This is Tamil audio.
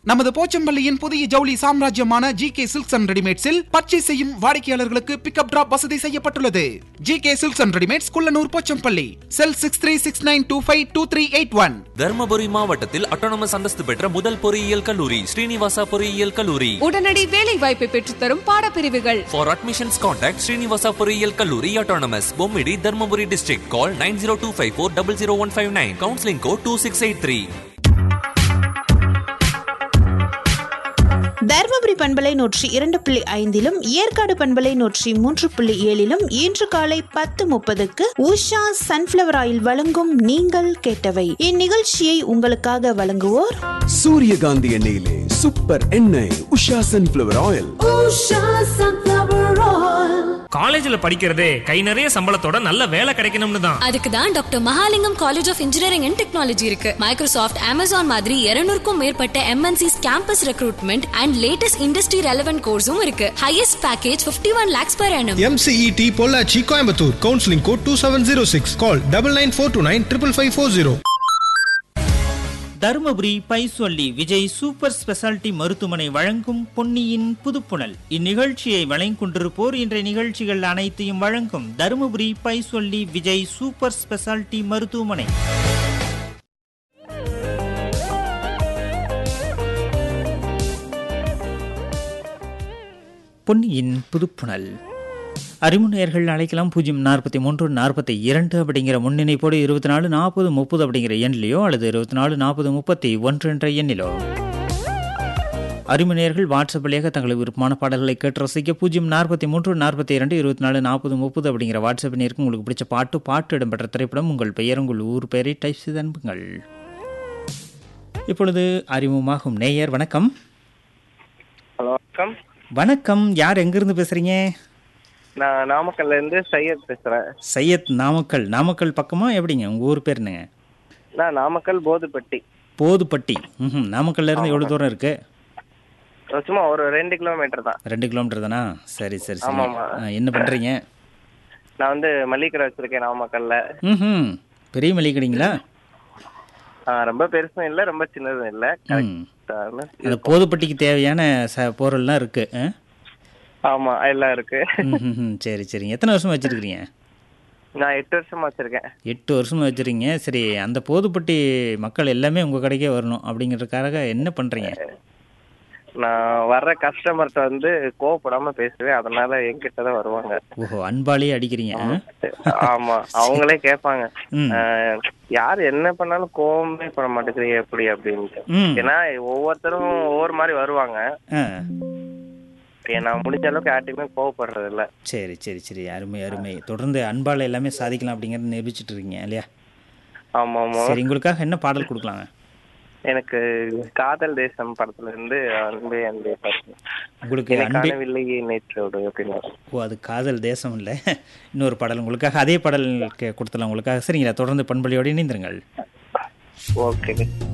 நமது போச்சம்பள்ளியின் புதிய ஜவுளி சாம்ராஜ்யமான GK சில்க்ஸ் அண்ட் ரெடிமேட்ஸில் பர்ச்சேஸ் செய்யும் வாடிக்கையாளர்களுக்கு பிக்கப் டிராப் வசதி செய்யப்பட்டுள்ளது. GK silks and readymades, Kullanur, Pochampalli. செல் 6369252381. தர்மபுரி மாவட்டத்தில் அட்டானமஸ் அந்தஸ்து பெற்ற முதல் பொறியியல் கல்லூரி ஸ்ரீனிவாசா பொறியியல் கல்லூரி. உடனடி வேலை வாய்ப்பை பெற்றுத்தரும் பாடப்பிரிவுகள். For admissions contact ஸ்ரீனிவாசா பொறியியல் கல்லூரி autonomous, Bommidi, Dharmapuri district. Call 9025400159. Counseling code 2683. Dharmapuri பண்பலை 102.5 ஏற்காடு பண்பலை 103.7 இன்று காலை 10:30 உஷா சன்ஃபிளவர் ஆயில் வழங்கும் நீங்கள் கேட்டவை. இந்நிகழ்ச்சியை உங்களுக்காக வழங்குவோர் சூரியகாந்தி எண்ணெயிலே சூப்பர் எண்ணெய் உஷா சன்ஃபிளவர் ஆயில். காலேஜ்ல படிக்கிறதே கை நிறைய சம்பளத்தோட நல்ல வேலை கிடைக்கணும்னு தான். அதுக்கு தான் doctor Mahalingam college of engineering and technology இருக்கு. மைக்ரோசாஃப்ட், அமேசான் மாதிரி 200க்கும் மேற்பட்ட MNCs campus recruitment and latest industry relevant கோர்ஸும் இருக்கு. Highest package 51 lakhs per annum. MCET Pollachi, Coimbatore. Counselling code 2706. கால் 9942955540. தருமபுரி பைசொல்லி விஜய் சூப்பர் ஸ்பெஷாலிட்டி மருத்துவமனை வழங்கும் பொன்னியின் புதுப்புணல். இந்நிகழ்ச்சியை வழங்கிக் கொண்டிருப்போர் இன்றைய நிகழ்ச்சிகள் அனைத்தையும் வழங்கும் தருமபுரி பைசொல்லி விஜய் சூப்பர் ஸ்பெஷாலிட்டி மருத்துவமனை. பொன்னியின் புதுப்புணல். அறிமுனையர்கள் அழைக்கலாம் 04342 அப்படிங்கிற முன்னிணைப்போடு 24 40 30 அப்படிங்கிற எண்ணிலையோ அல்லது 24 40 31 என்ற எண்ணிலோ. அறிமுனையர்கள் வாட்ஸ்அப் வழியாக தங்களது விருப்பமான பாடல்களை கேட்டு ரசிக்க 04342 24 40 30 அப்படிங்கிற வாட்ஸ்அப் எண்ணிற்கு உங்களுக்கு பிடிச்ச பாட்டு இடம்பெற்ற திரைப்படம், உங்கள் பெயர், உங்கள் ஊர் பெயரை டைப் செய்து அனுப்புங்கள். இப்பொழுது அறிமுகமாகும் நேயர். வணக்கம். ஹலோ, வணக்கம். வணக்கம். யார், எங்கிருந்து பேசுறீங்க? நான் நாமக்கல்ல இருந்து சையத் பேசுறேன். சையத், நாமக்கல் பக்கமா? எப்படிங்க உங்க ஊர் பேர் என்னங்க? நான் நாமக்கல் போதுப்பட்டி. போதுப்பட்டி. நாமக்கல்ல இருந்து எவ்வளவு தூரம் இருக்கு? சும்மா ஒரு 2 கிலோமீட்டர் தான். 2 கிலோமீட்டர் தானா? சரி. ஆமாமா. என்ன பண்றீங்க? நான் வந்து மளிகை கடை வச்சிருக்கேன் நாமக்கல்ல. பெரிய மளிகை கடைங்களா? ரொம்ப பெருசும் இல்ல, ரொம்ப சின்னதும் இல்ல. அந்த போதுப்பட்டிக்கு தேவையான பொருள்லாம் இருக்கு. ஆமா, எல்லாம் இருக்கு. சரி. எத்தனை வருஷமா வச்சிருக்கீங்க? நான் 8 வருஷமா வச்சிருக்கேன். 8 வருஷமா வச்சிருக்கீங்க. சரி, அந்த போதுப்பட்டி மக்கள் எல்லாமே உங்க கடைக்கே வரணும் அப்படிங்கறதுக்காக என்ன பண்றீங்க? நான் வர்ற கஸ்டமர்கிட்ட வந்து கோவப்படாம பேசுவேன், அதனால என்கிட்ட தான் வருவாங்க. ஓஹோ, அன்பாலேயே அடிக்கிறீங்க. ஆமா, அவங்களே கேட்பாங்க, யாரு என்ன பண்ணாலும் கோவமே பண்ண மாட்டேங்கிறீங்க எப்படி அப்படின்ட்டு. ஏன்னா ஒவ்வொருத்தரும் ஒவ்வொரு மாதிரி வருவாங்க. நான் முடிஞ்ச அளவுக்கு யார்ட்டையுமே கோவப்படுறது இல்ல. சரி. அருமை. தொடர்ந்து அன்பால எல்லாமே சாதிக்கலாம் அப்படிங்கறத நிரூபிச்சிட்டு இருக்கீங்க இல்லையா? ஆமா. சரி, உங்களுக்காக என்ன பாடல் கொடுக்கலாங்க? எனக்கு காதல் தேசம் படத்துல இருந்து அன்பே அன்பே பாட்டு. உங்களுக்கு காணவில்லையே நேற்றோடு அப்படின்னு. ஓ, அது காதல் தேசம் இல்ல, இன்னொரு பாடல் உங்களுக்காக. அதே பாடல் கொடுத்தலாம் உங்களுக்காக. சரிங்களா? தொடர்ந்து பண்பலையோடு இணைந்திருங்கள். ஓகே.